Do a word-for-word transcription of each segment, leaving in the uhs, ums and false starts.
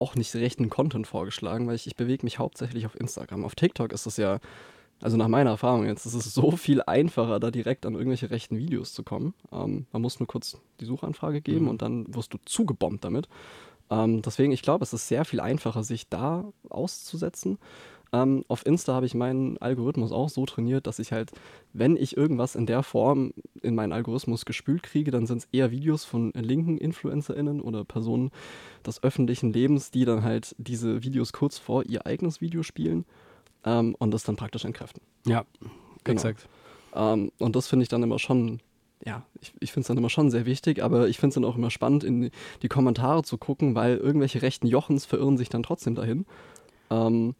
auch nicht rechten Content vorgeschlagen, weil ich, ich bewege mich hauptsächlich auf Instagram. Auf TikTok ist es ja, also nach meiner Erfahrung jetzt, ist es so viel einfacher, da direkt an irgendwelche rechten Videos zu kommen. Ähm, man muss nur kurz die Suchanfrage geben Mhm. und dann wirst du zugebombt damit. Ähm, deswegen, ich glaube, es ist sehr viel einfacher, sich da auszusetzen. Ähm, auf Insta habe ich meinen Algorithmus auch so trainiert, dass ich halt, wenn ich irgendwas in der Form in meinen Algorithmus gespült kriege, dann sind es eher Videos von linken InfluencerInnen oder Personen des öffentlichen Lebens, die dann halt diese Videos kurz vor ihr eigenes Video spielen ähm, und das dann praktisch entkräften. Ja, Genau. exakt. Ähm, und das finde ich dann immer schon, ja, ich, ich finde es dann immer schon sehr wichtig, aber ich finde es dann auch immer spannend, in die, die Kommentare zu gucken, weil irgendwelche rechten Jochens verirren sich dann trotzdem dahin. Ähm,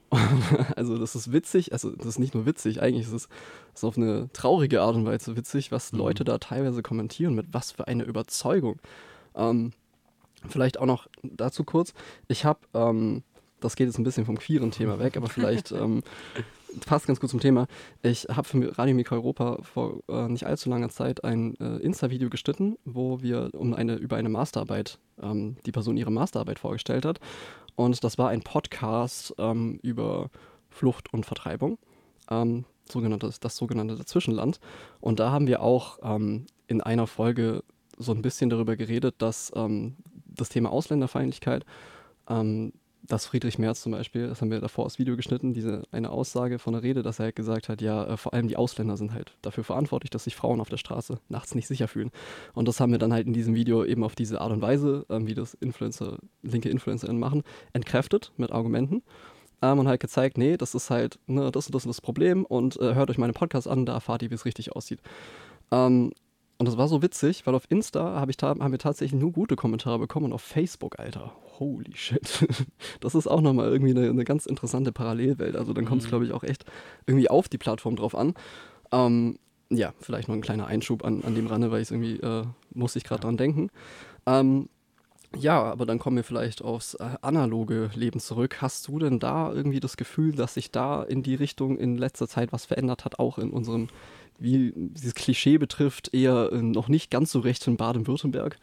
also das ist witzig, also das ist nicht nur witzig, eigentlich ist es ist auf eine traurige Art und Weise witzig, was Mhm. Leute da teilweise kommentieren, mit was für eine Überzeugung. Ähm, vielleicht auch noch dazu kurz, ich habe, ähm, das geht jetzt ein bisschen vom queeren Thema weg, aber vielleicht ähm, passt ganz gut zum Thema. Ich habe für Radio Mika Europa vor äh, nicht allzu langer Zeit ein äh, Insta-Video geschnitten, wo wir um eine, über eine Masterarbeit, ähm, die Person ihre Masterarbeit vorgestellt hat. Und das war ein Podcast ähm, über Flucht und Vertreibung, ähm, sogenanntes, das sogenannte Dazwischenland. Und da haben wir auch ähm, in einer Folge so ein bisschen darüber geredet, dass ähm, das Thema Ausländerfeindlichkeit, ähm, dass Friedrich Merz zum Beispiel, das haben wir davor als Video geschnitten, diese eine Aussage von der Rede, dass er halt gesagt hat, ja, äh, vor allem die Ausländer sind halt dafür verantwortlich, dass sich Frauen auf der Straße nachts nicht sicher fühlen. Und das haben wir dann halt in diesem Video eben auf diese Art und Weise, ähm, wie das Influencer, linke InfluencerInnen machen, entkräftet mit Argumenten. Ähm, und halt gezeigt, nee, das ist halt, ne, das und das ist das Problem und äh, hört euch meine Podcasts an, da erfahrt ihr, wie es richtig aussieht. Ähm, und das war so witzig, weil auf Insta hab ich ta- haben wir tatsächlich nur gute Kommentare bekommen und auf Facebook, Alter, holy shit. Das ist auch nochmal irgendwie eine, eine ganz interessante Parallelwelt. Also dann kommt es, Mhm. glaube ich, auch echt irgendwie auf die Plattform drauf an. Ähm, ja, vielleicht noch ein kleiner Einschub an, an dem Rande, weil ich irgendwie, äh, muss ich gerade Ja. dran denken. Ähm, ja, aber dann kommen wir vielleicht aufs äh, analoge Leben zurück. Hast du denn da irgendwie das Gefühl, dass sich da in die Richtung in letzter Zeit was verändert hat, auch in unserem, wie dieses Klischee betrifft, eher äh, noch nicht ganz so recht in Baden-Württemberg?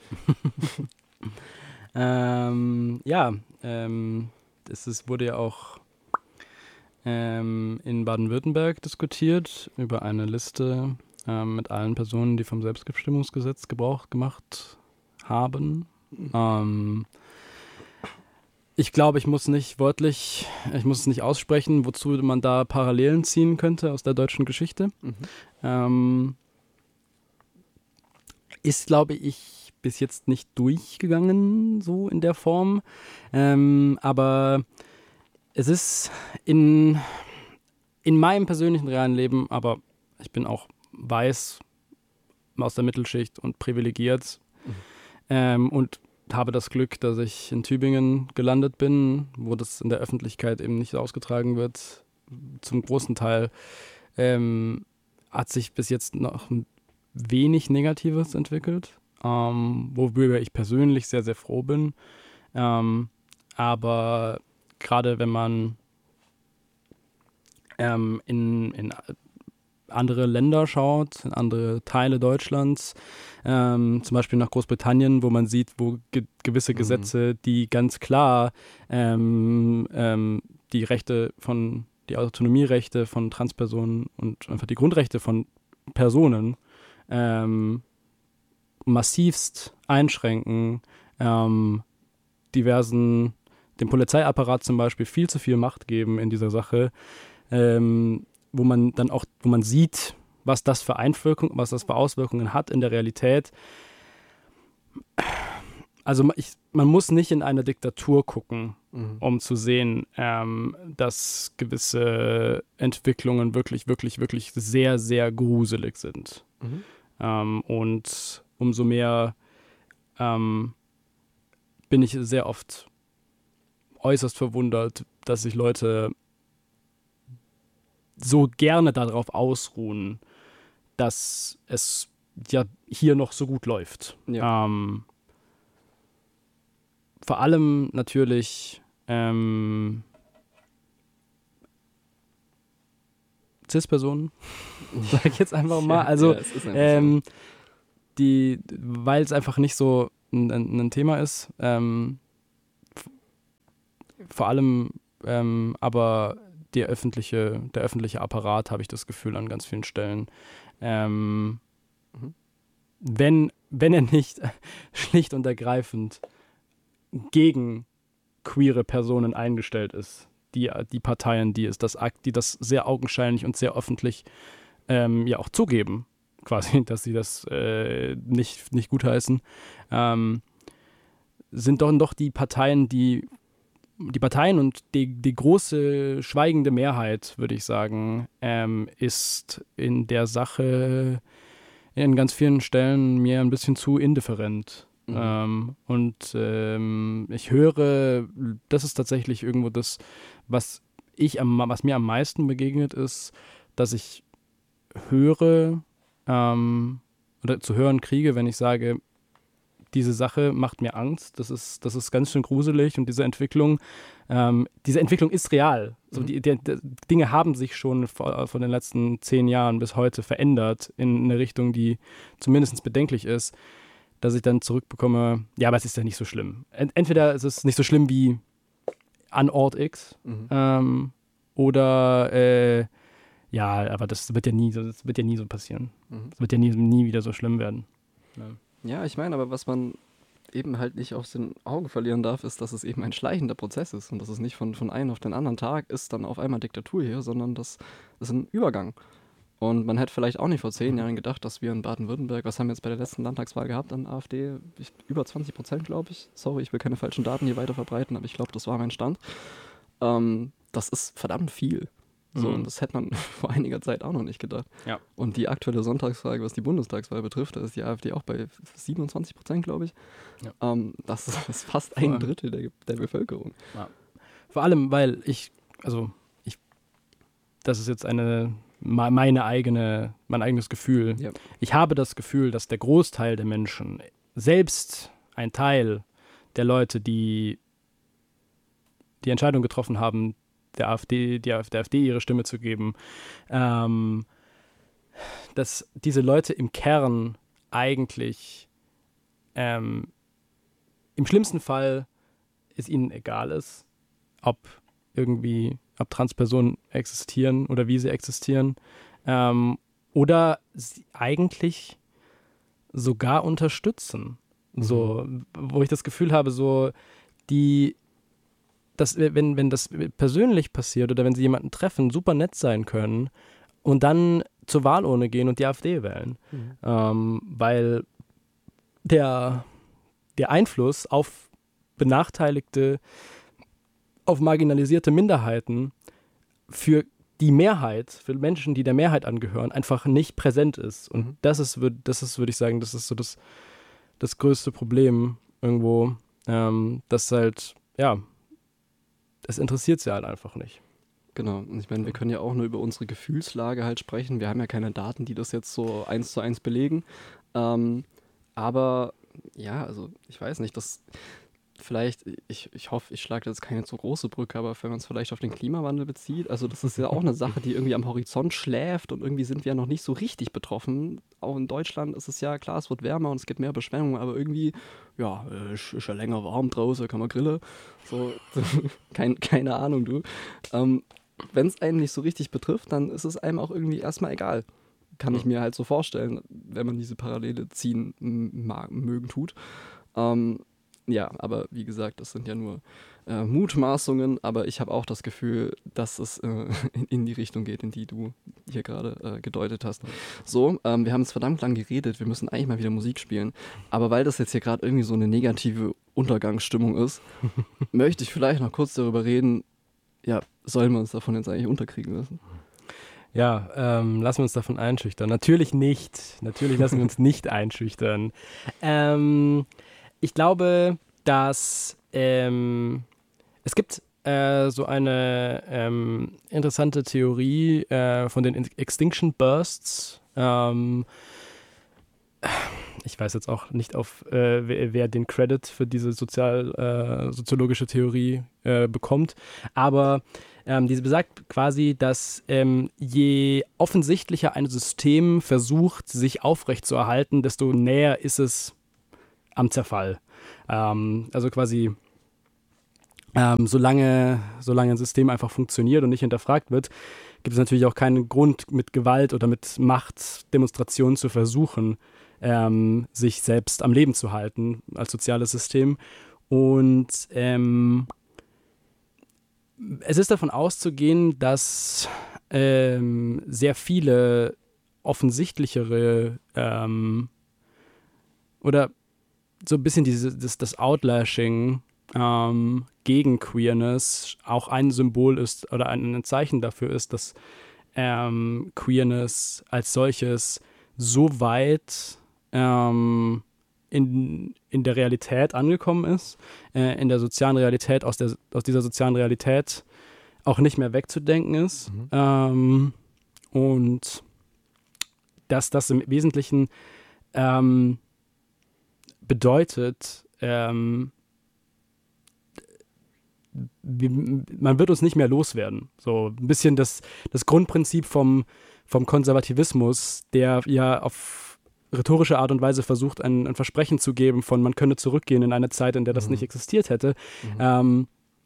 Ähm, ja, ähm, es ist, wurde ja auch ähm, in Baden-Württemberg diskutiert über eine Liste ähm, mit allen Personen, die vom Selbstbestimmungsgesetz Gebrauch gemacht haben. Ähm, ich glaube, ich muss nicht wörtlich, ich muss es nicht aussprechen, wozu man da Parallelen ziehen könnte aus der deutschen Geschichte. Mhm. Ähm, ist, glaube ich, bis jetzt nicht durchgegangen, so in der Form. Ähm, aber es ist in, in meinem persönlichen realen Leben, aber ich bin auch weiß aus der Mittelschicht und privilegiert Mhm. ähm, und habe das Glück, dass ich in Tübingen gelandet bin, wo das in der Öffentlichkeit eben nicht ausgetragen wird. Zum großen Teil ähm, hat sich bis jetzt noch wenig Negatives entwickelt, ähm, worüber ich persönlich sehr, sehr froh bin. Ähm, aber gerade wenn man ähm, in, in andere Länder schaut, in andere Teile Deutschlands, ähm, zum Beispiel nach Großbritannien, wo man sieht, wo ge- gewisse Mhm. Gesetze, die ganz klar ähm, ähm, die Rechte von, die Autonomierechte von Transpersonen und einfach die Grundrechte von Personen ähm, massivst einschränken, ähm, diversen, dem Polizeiapparat zum Beispiel viel zu viel Macht geben in dieser Sache, ähm, wo man dann auch, wo man sieht, was das für Einwirkungen, was das für Auswirkungen hat in der Realität. Also ich, man muss nicht in eine Diktatur gucken, Mhm. um zu sehen, ähm, dass gewisse Entwicklungen wirklich, wirklich, wirklich sehr, sehr gruselig sind. Mhm. Ähm, und umso mehr ähm, bin ich sehr oft äußerst verwundert, dass sich Leute so gerne darauf ausruhen, dass es ja hier noch so gut läuft. Ja. Ähm, vor allem natürlich ähm, Cis-Personen, sage ich jetzt einfach mal. Also, ja, es ist einfach ähm, die, weil es einfach nicht so ein, ein Thema ist, ähm, vor allem ähm, aber der öffentliche, der öffentliche Apparat, habe ich das Gefühl, an ganz vielen Stellen. Ähm, mhm. wenn, wenn er nicht schlicht und ergreifend gegen queere Personen eingestellt ist, die, die Parteien, die, es das, die das sehr augenscheinlich und sehr öffentlich ähm, ja auch zugeben, quasi, dass sie das äh, nicht, nicht gutheißen, ähm, sind doch, doch die Parteien, die die Parteien und die, die große schweigende Mehrheit, würde ich sagen, ähm, ist in der Sache in ganz vielen Stellen mir ein bisschen zu indifferent. Mhm. Ähm, und ähm, ich höre, das ist tatsächlich irgendwo das, was ich am, was mir am meisten begegnet ist, dass ich höre ähm, oder zu hören kriege, wenn ich sage, diese Sache macht mir Angst, das ist, das ist ganz schön gruselig und diese Entwicklung, ähm, diese Entwicklung ist real. So, die, die, die Dinge haben sich schon vor, von den letzten zehn Jahren bis heute verändert in eine Richtung, die zumindest bedenklich ist, dass ich dann zurückbekomme, ja, aber es ist ja nicht so schlimm. Ent- entweder ist es nicht so schlimm wie an Ort X mhm. ähm, oder äh, ja, aber das wird ja nie so, das wird ja nie so passieren. Mhm. Das wird ja nie, nie wieder so schlimm werden. Ja. Ja, ich meine, aber was man eben halt nicht aus den Augen verlieren darf, ist, dass es eben ein schleichender Prozess ist und dass es nicht von, von einem auf den anderen Tag ist dann auf einmal Diktatur hier, sondern das ist ein Übergang. Und man hätte vielleicht auch nicht vor zehn Jahren gedacht, dass wir in Baden-Württemberg, was haben wir jetzt bei der letzten Landtagswahl gehabt an AfD? Ich, über zwanzig Prozent, glaube ich. Sorry, ich will keine falschen Daten hier weiter verbreiten, aber ich glaube, das war mein Stand. Ähm, das ist verdammt viel. So, mhm. Und das hätte man vor einiger Zeit auch noch nicht gedacht. Ja. Und die aktuelle Sonntagswahl, was die Bundestagswahl betrifft, da ist die AfD auch bei siebenundzwanzig Prozent, glaube ich. Ja. Ähm, das ist fast ein Drittel der, der Bevölkerung. Ja. Vor allem, weil ich, also ich, das ist jetzt eine, meine eigene, mein eigenes Gefühl. Ja. Ich habe das Gefühl, dass der Großteil der Menschen, selbst ein Teil der Leute, die die Entscheidung getroffen haben, der AfD, die, der AfD ihre Stimme zu geben, ähm, dass diese Leute im Kern eigentlich ähm, im schlimmsten Fall es ihnen egal ist, ob irgendwie, ob Transpersonen existieren oder wie sie existieren, ähm, oder sie eigentlich sogar unterstützen. Mhm. So, wo ich das Gefühl habe, so die dass, wenn, wenn das persönlich passiert oder wenn sie jemanden treffen, super nett sein können und dann zur Wahlurne gehen und die AfD wählen. Mhm. Ähm, weil der, der Einfluss auf benachteiligte, auf marginalisierte Minderheiten für die Mehrheit, für Menschen, die der Mehrheit angehören, einfach nicht präsent ist. Und mhm. das ist, das ist, würde ich sagen, das ist so das, das größte Problem irgendwo, ähm, dass halt, ja, es interessiert sie halt einfach nicht. Genau, und ich meine, wir können ja auch nur über unsere Gefühlslage halt sprechen. Wir haben ja keine Daten, die das jetzt so eins zu eins belegen. Ähm, aber ja, also ich weiß nicht, das vielleicht, ich, ich hoffe, ich schlage jetzt keine zu große Brücke, aber wenn man es vielleicht auf den Klimawandel bezieht, also das ist ja auch eine Sache, die irgendwie am Horizont schläft und irgendwie sind wir ja noch nicht so richtig betroffen. Auch in Deutschland ist es ja klar, es wird wärmer und es gibt mehr Beschwemmung, aber irgendwie, ja, ist, ist ja länger warm draußen, kann man grillen. So, kein, keine Ahnung, du. Ähm, wenn es einen nicht so richtig betrifft, dann ist es einem auch irgendwie erstmal egal. Kann ich mir halt so vorstellen, wenn man diese Parallele ziehen mag, mögen tut. Ähm, Ja, aber wie gesagt, das sind ja nur äh, Mutmaßungen, aber ich habe auch das Gefühl, dass es äh, in, in die Richtung geht, in die du hier gerade äh, gedeutet hast. So, ähm, wir haben jetzt verdammt lang geredet, wir müssen eigentlich mal wieder Musik spielen, aber weil das jetzt hier gerade irgendwie so eine negative Untergangsstimmung ist, möchte ich vielleicht noch kurz darüber reden, ja, sollen wir uns davon jetzt eigentlich unterkriegen lassen? Ja, ähm, lassen wir uns davon einschüchtern. Natürlich nicht. Natürlich lassen wir uns nicht einschüchtern. Ähm... Ich glaube, dass ähm, es gibt äh, so eine ähm, interessante Theorie äh, von den Extinction Bursts. Ähm, ich weiß jetzt auch nicht, auf äh, wer, wer den Credit für diese sozial, äh, soziologische Theorie äh, bekommt, aber ähm, diese besagt quasi, dass ähm, je offensichtlicher ein System versucht, sich aufrechtzuerhalten, desto näher ist es am Zerfall. Ähm, also quasi ähm, solange, solange ein System einfach funktioniert und nicht hinterfragt wird, gibt es natürlich auch keinen Grund, mit Gewalt oder mit Machtdemonstrationen zu versuchen, ähm, sich selbst am Leben zu halten als soziales System. Und ähm, es ist davon auszugehen, dass ähm, sehr viele offensichtlichere ähm, oder so ein bisschen diese, das, das Outlashing ähm, gegen Queerness auch ein Symbol ist oder ein, ein Zeichen dafür ist, dass ähm, Queerness als solches so weit ähm, in, in der Realität angekommen ist, äh, in der sozialen Realität, aus, der, aus dieser sozialen Realität auch nicht mehr wegzudenken ist. Mhm. Ähm, und dass das im Wesentlichen ähm, bedeutet, ähm, wir, man wird uns nicht mehr loswerden. So ein bisschen das, das Grundprinzip vom, vom Konservativismus, der ja auf rhetorische Art und Weise versucht, ein, ein Versprechen zu geben von, man könne zurückgehen in eine Zeit, in der das Mhm. nicht existiert hätte. Mhm. Ähm,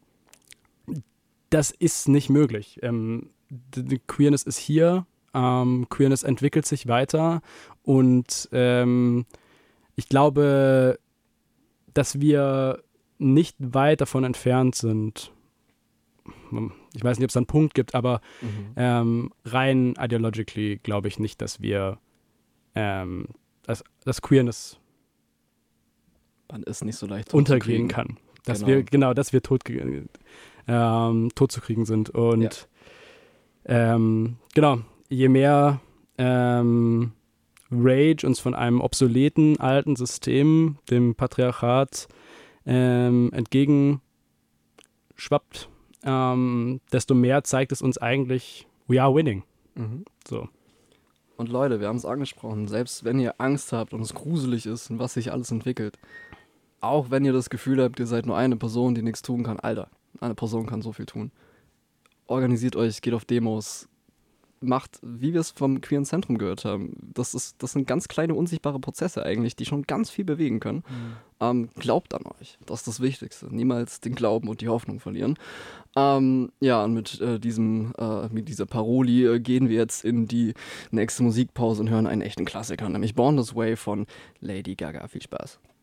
das ist nicht möglich. Ähm, die, die Queerness ist hier, ähm, Queerness entwickelt sich weiter und ähm, ich glaube, dass wir nicht weit davon entfernt sind. Ich weiß nicht, ob es da einen Punkt gibt, aber Mhm. ähm, rein ideologically glaube ich nicht, dass wir ähm, dass, dass Queerness Man ist nicht so leicht untergehen totzukriegen. kann. Dass Genau. wir, genau, dass wir tot, ähm, tot zu kriegen sind. Und ähm, genau, je mehr ähm, Rage uns von einem obsoleten alten System, dem Patriarchat, ähm, entgegenschwappt, ähm, desto mehr zeigt es uns eigentlich, we are winning. Mhm. So. Und Leute, wir haben es angesprochen, selbst wenn ihr Angst habt und es gruselig ist und was sich alles entwickelt, auch wenn ihr das Gefühl habt, ihr seid nur eine Person, die nichts tun kann, Alter, eine Person kann so viel tun. Organisiert euch, geht auf Demos, macht, wie wir es vom Queeren Zentrum gehört haben. Das, ist, das sind ganz kleine, unsichtbare Prozesse eigentlich, die schon ganz viel bewegen können. Mhm. Ähm, glaubt an euch, das ist das Wichtigste. Niemals den Glauben und die Hoffnung verlieren. Ähm, ja, und mit, äh, diesem, äh, mit dieser Paroli äh, gehen wir jetzt in die nächste Musikpause und hören einen echten Klassiker, nämlich Born This Way von Lady Gaga. Viel Spaß.